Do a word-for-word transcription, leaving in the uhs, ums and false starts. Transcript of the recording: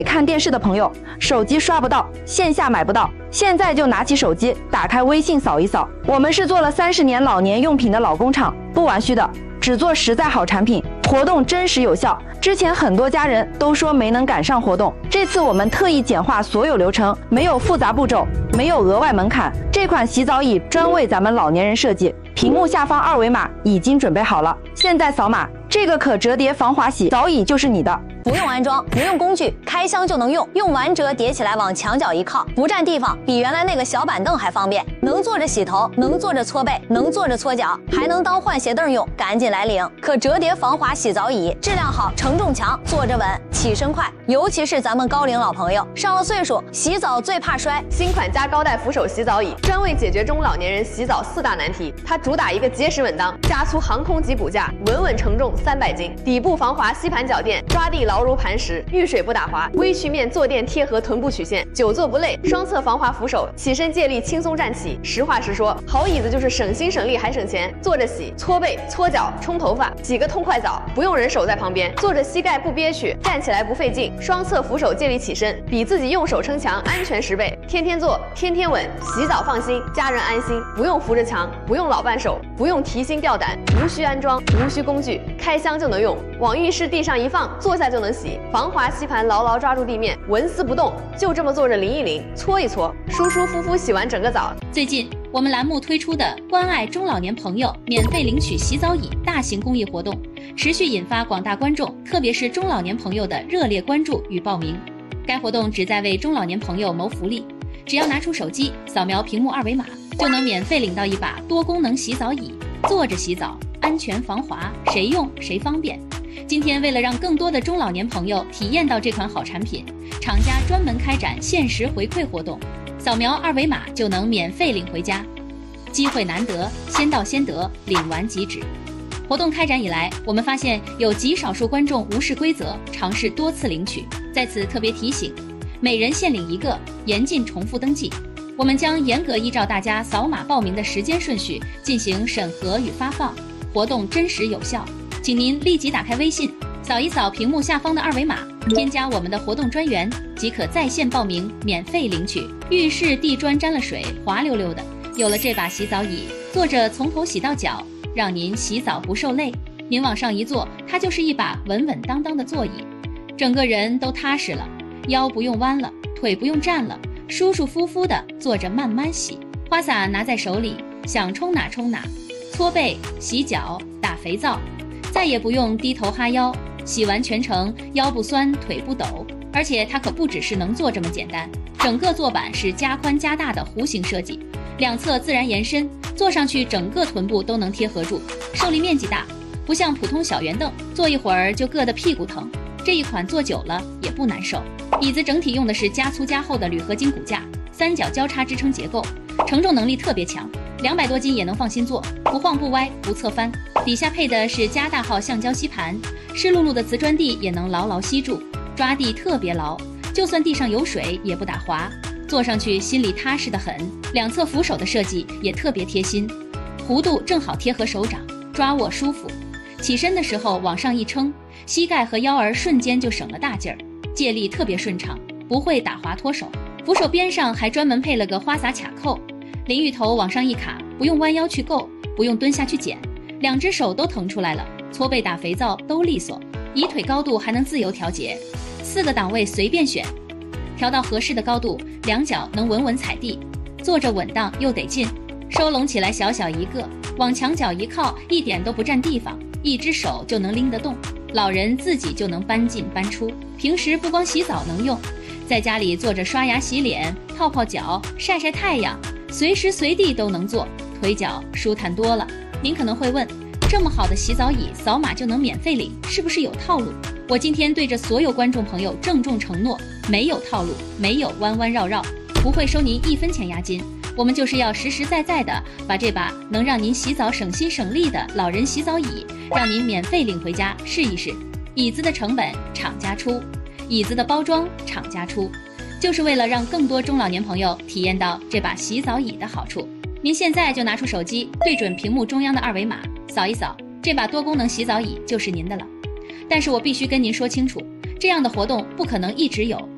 看电视的朋友，手机刷不到，线下买不到，现在就拿起手机，打开微信扫一扫。我们是做了三十年老年用品的老工厂，不玩虚的，只做实在好产品，活动真实有效。之前很多家人都说没能赶上活动，这次我们特意简化所有流程，没有复杂步骤，没有额外门槛。这款洗澡椅专为咱们老年人设计，屏幕下方二维码已经准备好了，现在扫码，这个可折叠防滑洗澡椅就是你的。 不用安装，不用工具，开箱就能用，用完折叠起来往墙角一靠，不占地方，比原来那个小板凳还方便。能坐着洗头，能坐着搓背，能坐着搓脚，还能当换鞋凳用，赶紧来领！可折叠防滑洗澡椅，质量好，承重强，坐着稳，起身快。尤其是咱们高龄老朋友，上了岁数，洗澡最怕摔。 新款加高带扶手洗澡椅，专为解决中老年人洗澡四大难题。它主打一个结实稳当，加粗航空级骨架，稳稳承重三百斤，底部防滑吸盘脚垫，抓地牢如磐石，遇水不打滑，微曲面坐垫贴合臀部曲线，久坐不累。双侧防滑扶手，起身借力轻松站起。实话实说，好椅子就是省心省力还省钱。坐着洗、搓背、搓脚、冲头发，洗个痛快澡，不用人手在旁边，坐着膝盖不憋屈，站起来不费劲。双侧扶手借力起身，比自己用手撑墙安全十倍。天天坐，天天稳，洗澡放心，家人安心，不用扶着墙，不用老伴手，不用提心吊胆，无需安装，无需工具，开箱就能用，往浴室地上一放，坐下就能洗。防滑吸盘牢牢抓住地面，纹丝不动，就这么坐着淋一淋，搓一搓，舒舒服服洗完整个澡。 最近我们栏目推出的关爱中老年朋友免费领取洗澡椅大型公益活动，持续引发广大观众，特别是中老年朋友的热烈关注与报名。该活动旨在为中老年朋友谋福利，只要拿出手机扫描屏幕二维码，就能免费领到一把多功能洗澡椅，坐着洗澡，安全防滑，谁用谁方便。今天为了让更多的中老年朋友体验到这款好产品，厂家专门开展限时回馈活动，扫描二维码就能免费领回家。机会难得，先到先得，领完即止。活动开展以来，我们发现有极少数观众无视规则，尝试多次领取。在此特别提醒，每人限领一个，严禁重复登记。我们将严格依照大家扫码报名的时间顺序进行审核与发放，活动真实有效。请您立即打开微信，扫一扫屏幕下方的二维码，添加我们的活动专员，即可在线报名，免费领取。浴室地砖沾了水，滑溜溜的，有了这把洗澡椅，坐着从头洗到脚，让您洗澡不受累。您往上一坐，它就是一把稳稳当当的座椅，整个人都踏实了，腰不用弯了，腿不用站了，舒舒服服的坐着慢慢洗。花洒拿在手里，想冲哪冲哪，搓背、洗脚、打肥皂，再也不用低头哈腰，洗完全程腰不酸腿不抖。而且它可不只是能坐这么简单，整个坐板是加宽加大的弧形设计，两侧自然延伸，坐上去整个臀部都能贴合住，受力面积大，不像普通小圆凳，坐一会儿就硌得屁股疼。这一款坐久了也不难受。椅子整体用的是加粗加厚的铝合金骨架，三角交叉支撑结构，承重能力特别强，两百多斤也能放心坐，不晃不歪不侧翻。底下配的是加大号橡胶吸盘，湿漉漉的瓷砖地也能牢牢吸住，抓地特别牢，就算地上有水也不打滑，坐上去心里踏实得很。两侧扶手的设计也特别贴心，弧度正好贴合手掌，抓握舒服。起身的时候往上一撑，膝盖和腰儿瞬间就省了大劲儿，借力特别顺畅，不会打滑脱手。扶手边上还专门配了个花洒卡扣，淋浴头往上一卡，不用弯腰去够，不用蹲下去捡，两只手都腾出来了，搓背打肥皂都利索。椅腿高度还能自由调节，四个档位随便选，调到合适的高度，两脚能稳稳踩地，坐着稳当又得劲。收拢起来小小一个，往墙角一靠，一点都不占地方，一只手就能拎得动，老人自己就能搬进搬出。平时不光洗澡能用，在家里坐着刷牙洗脸、泡泡脚、晒晒太阳，随时随地都能做，腿脚舒坦多了。您可能会问，这么好的洗澡椅扫码就能免费领，是不是有套路？我今天对着所有观众朋友郑重承诺，没有套路，没有弯弯绕绕，不会收您一分钱押金。我们就是要实实在在的把这把能让您洗澡省心省力的老人洗澡椅，让您免费领回家试一试。椅子的成本厂家出，椅子的包装厂家出，就是为了让更多中老年朋友体验到这把洗澡椅的好处。您现在就拿出手机，对准屏幕中央的二维码，扫一扫，这把多功能洗澡椅就是您的了。但是我必须跟您说清楚，这样的活动不可能一直有，